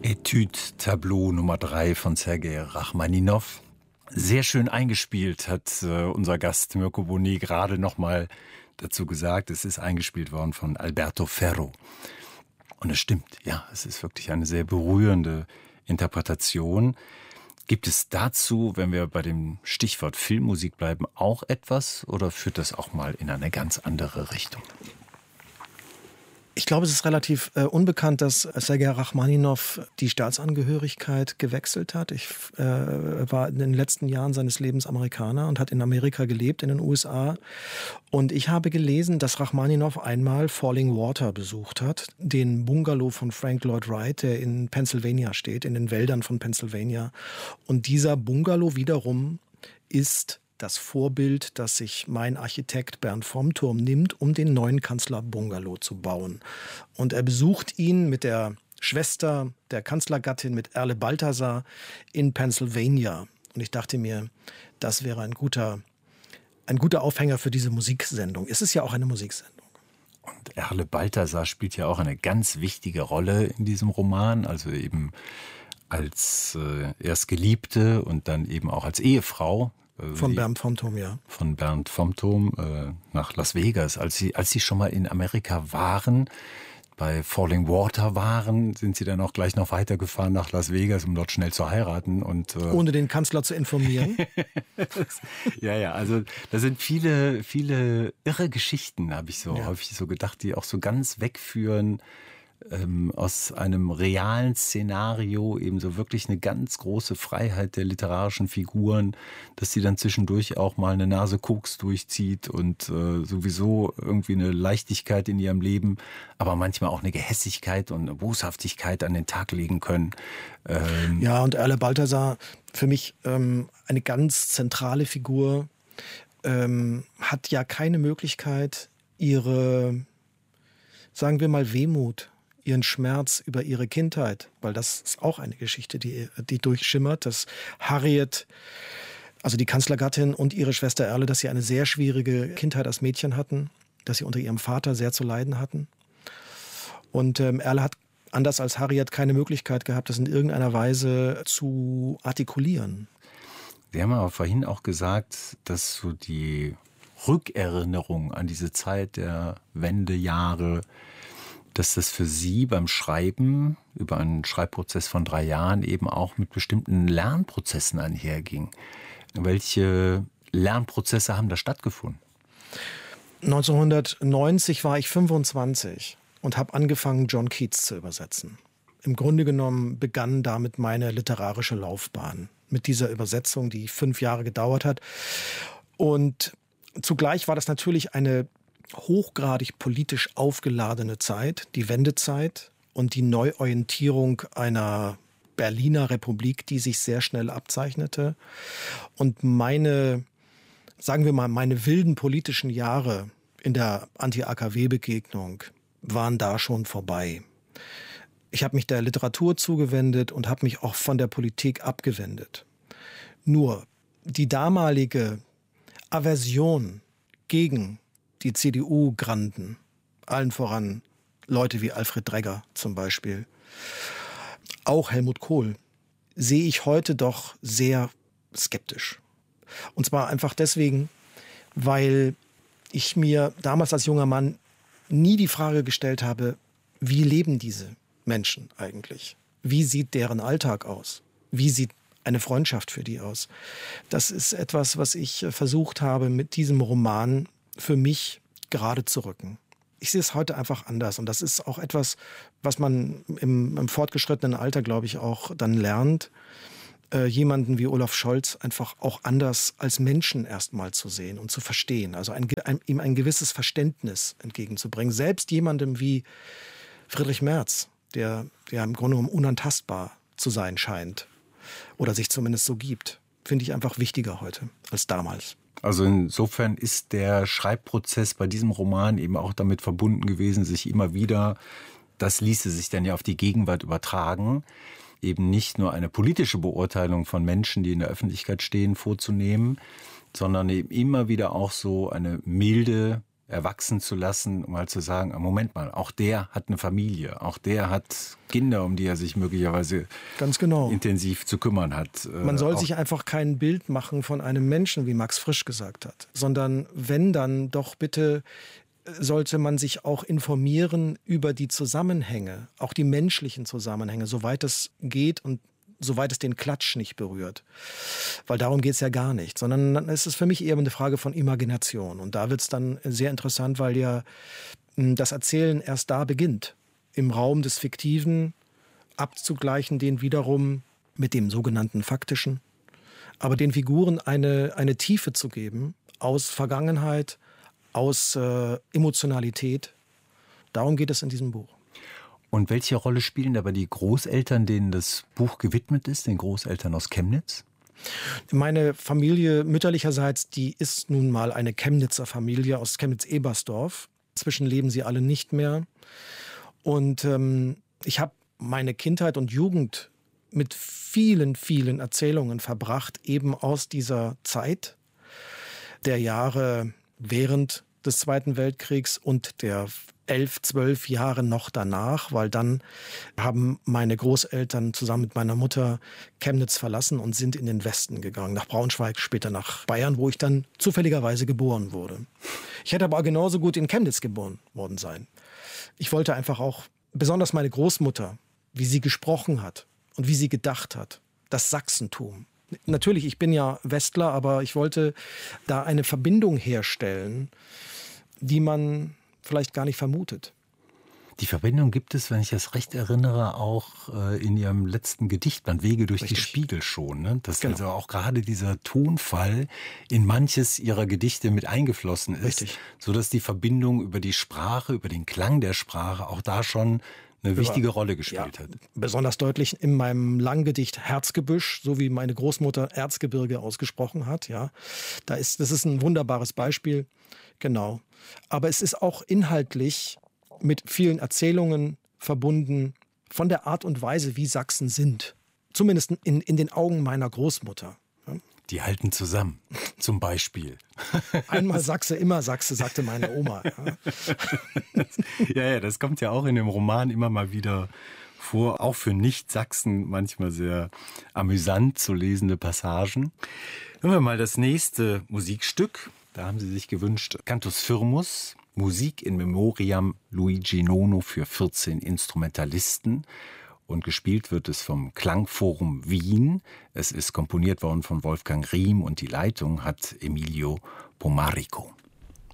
Etude Tableau Nummer 3 von Sergei Rachmaninow. Sehr schön eingespielt, hat unser Gast Mirko Boni gerade noch mal dazu gesagt. Es ist eingespielt worden von Alberto Ferro. Und es stimmt, ja, es ist wirklich eine sehr berührende Interpretation. Gibt es dazu, wenn wir bei dem Stichwort Filmmusik bleiben, auch etwas oder führt das auch mal in eine ganz andere Richtung? Ich glaube, es ist relativ unbekannt, dass Sergei Rachmaninow die Staatsangehörigkeit gewechselt hat. Er war in den letzten Jahren seines Lebens Amerikaner und hat in Amerika gelebt, in den USA. Und ich habe gelesen, dass Rachmaninow einmal Falling Water besucht hat, den Bungalow von Frank Lloyd Wright, der in Pennsylvania steht, in den Wäldern von Pennsylvania. Und dieser Bungalow wiederum ist das Vorbild, das sich mein Architekt Bernd vom Turm nimmt, um den neuen Kanzlerbungalow zu bauen. Und er besucht ihn mit der Schwester der Kanzlergattin, mit Erle Balthasar, in Pennsylvania. Und ich dachte mir, das wäre ein guter Aufhänger für diese Musiksendung. Es ist ja auch eine Musiksendung. Und Erle Balthasar spielt ja auch eine ganz wichtige Rolle in diesem Roman, also eben als erst Geliebte und dann eben auch als Ehefrau. Von Bernd vom Turm, ja. Von Bernd vom Turm nach Las Vegas. Als sie schon mal in Amerika waren, bei Falling Water waren, sind sie dann auch gleich noch weitergefahren nach Las Vegas, um dort schnell zu heiraten. Und ohne den Kanzler zu informieren. Ja, also da sind viele, viele irre Geschichten, habe ich so häufig so gedacht, die auch so ganz wegführen aus einem realen Szenario, eben so wirklich eine ganz große Freiheit der literarischen Figuren, dass sie dann zwischendurch auch mal eine Nase Koks durchzieht und sowieso irgendwie eine Leichtigkeit in ihrem Leben, aber manchmal auch eine Gehässigkeit und eine Boshaftigkeit an den Tag legen können. Ja, und Erle Balthasar, für mich eine ganz zentrale Figur, hat ja keine Möglichkeit, ihre, sagen wir mal, Wehmut, ihren Schmerz über ihre Kindheit, weil das ist auch eine Geschichte, die durchschimmert, dass Harriet, also die Kanzlergattin und ihre Schwester Erle, dass sie eine sehr schwierige Kindheit als Mädchen hatten, dass sie unter ihrem Vater sehr zu leiden hatten. Und Erle hat anders als Harriet keine Möglichkeit gehabt, das in irgendeiner Weise zu artikulieren. Wir haben aber vorhin auch gesagt, dass so die Rückerinnerung an diese Zeit der Wendejahre, dass das für Sie beim Schreiben über einen Schreibprozess von 3 Jahren eben auch mit bestimmten Lernprozessen einherging. Welche Lernprozesse haben da stattgefunden? 1990 war ich 25 und habe angefangen, John Keats zu übersetzen. Im Grunde genommen begann damit meine literarische Laufbahn. Mit dieser Übersetzung, die 5 Jahre gedauert hat. Und zugleich war das natürlich eine hochgradig politisch aufgeladene Zeit, die Wendezeit und die Neuorientierung einer Berliner Republik, die sich sehr schnell abzeichnete. Und meine wilden politischen Jahre in der Anti-AKW-Begegnung waren da schon vorbei. Ich habe mich der Literatur zugewendet und habe mich auch von der Politik abgewendet. Nur die damalige Aversion gegen die CDU-Granden, allen voran Leute wie Alfred Dregger zum Beispiel, auch Helmut Kohl, sehe ich heute doch sehr skeptisch. Und zwar einfach deswegen, weil ich mir damals als junger Mann nie die Frage gestellt habe, wie leben diese Menschen eigentlich? Wie sieht deren Alltag aus? Wie sieht eine Freundschaft für die aus? Das ist etwas, was ich versucht habe, mit diesem Roman für mich gerade zu rücken. Ich sehe es heute einfach anders und das ist auch etwas, was man im fortgeschrittenen Alter, glaube ich, auch dann lernt, jemanden wie Olaf Scholz einfach auch anders als Menschen erstmal zu sehen und zu verstehen. Also ihm ein gewisses Verständnis entgegenzubringen. Selbst jemandem wie Friedrich Merz, der im Grunde genommen unantastbar zu sein scheint oder sich zumindest so gibt, finde ich einfach wichtiger heute als damals. Also insofern ist der Schreibprozess bei diesem Roman eben auch damit verbunden gewesen, sich immer wieder, das ließe sich dann ja auf die Gegenwart übertragen, eben nicht nur eine politische Beurteilung von Menschen, die in der Öffentlichkeit stehen, vorzunehmen, sondern eben immer wieder auch so eine milde erwachsen zu lassen, um mal zu sagen, Moment mal, auch der hat eine Familie, auch der hat Kinder, um die er sich möglicherweise ganz genau intensiv zu kümmern hat. Man soll sich einfach kein Bild machen von einem Menschen, wie Max Frisch gesagt hat, sondern wenn, dann doch bitte sollte man sich auch informieren über die Zusammenhänge, auch die menschlichen Zusammenhänge, soweit es geht und soweit es den Klatsch nicht berührt. Weil darum geht es ja gar nicht, sondern es ist für mich eher eine Frage von Imagination. Und da wird es dann sehr interessant, weil ja das Erzählen erst da beginnt, im Raum des Fiktiven abzugleichen, den wiederum mit dem sogenannten Faktischen, aber den Figuren eine Tiefe zu geben aus Vergangenheit, aus Emotionalität. Darum geht es in diesem Buch. Und welche Rolle spielen dabei die Großeltern, denen das Buch gewidmet ist, den Großeltern aus Chemnitz? Meine Familie mütterlicherseits, die ist nun mal eine Chemnitzer Familie aus Chemnitz-Ebersdorf. Inzwischen leben sie alle nicht mehr. Und ich habe meine Kindheit und Jugend mit vielen, vielen Erzählungen verbracht, eben aus dieser Zeit der Jahre während des Zweiten Weltkriegs und der 11, 12 Jahre noch danach, weil dann haben meine Großeltern zusammen mit meiner Mutter Chemnitz verlassen und sind in den Westen gegangen, nach Braunschweig, später nach Bayern, wo ich dann zufälligerweise geboren wurde. Ich hätte aber genauso gut in Chemnitz geboren worden sein. Ich wollte einfach auch, besonders meine Großmutter, wie sie gesprochen hat und wie sie gedacht hat, das Sachsentum. Natürlich, ich bin ja Westler, aber ich wollte da eine Verbindung herstellen, die man vielleicht gar nicht vermutet. Die Verbindung gibt es, wenn ich das recht erinnere, auch in Ihrem letzten Gedichtband Wege durch die Spiegel schon. Ne? Dass also auch gerade dieser Tonfall in manches Ihrer Gedichte mit eingeflossen ist, sodass die Verbindung über die Sprache, über den Klang der Sprache auch da schon eine wichtige Rolle gespielt hat. Besonders deutlich in meinem Langgedicht Herzgebüsch, so wie meine Großmutter Erzgebirge ausgesprochen hat. Ja, das ist ein wunderbares Beispiel. Genau. Aber es ist auch inhaltlich mit vielen Erzählungen verbunden von der Art und Weise, wie Sachsen sind. Zumindest in den Augen meiner Großmutter. Die halten zusammen, zum Beispiel. Einmal Sachse, immer Sachse, sagte meine Oma. Ja, das kommt ja auch in dem Roman immer mal wieder vor. Auch für Nicht-Sachsen manchmal sehr amüsant zu lesende Passagen. Hören wir mal das nächste Musikstück. Da haben Sie sich gewünscht, Cantus Firmus, Musik in Memoriam Luigi Nono für 14 Instrumentalisten. Und gespielt wird es vom Klangforum Wien. Es ist komponiert worden von Wolfgang Riem und die Leitung hat Emilio Pomarico.